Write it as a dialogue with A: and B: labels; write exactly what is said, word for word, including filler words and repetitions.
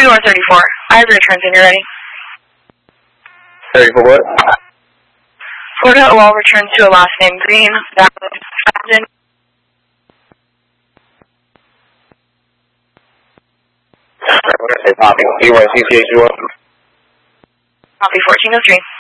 A: two or thirty-four. I have returns when you're ready.
B: thirty-four what?
A: Florida O L returns to a last name Green. Valid.
B: Hey, Poppy. You want C C H U up?
A: Copy fourteen oh three.